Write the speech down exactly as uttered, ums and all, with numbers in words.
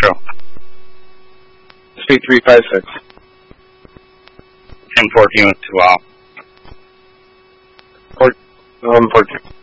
Metro. Speed three five six. ten fourteen with two out. Port, um, port two.